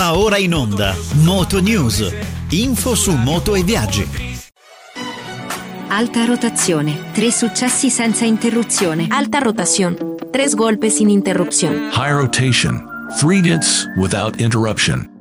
Va ora in onda Moto News. Info su moto e viaggi. Alta rotazione, 3 successi senza interruzione. Alta rotación, 3 golpes sin interrupción. High rotation, 3 hits without interruption.